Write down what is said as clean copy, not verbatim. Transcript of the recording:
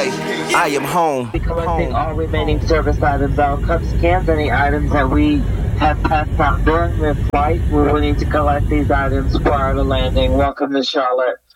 Hey, I am home. Collecting all remaining service items. I'll come scans any items that we have passed out during this flight. We're willing to collect these items prior to landing. Welcome to Charlotte.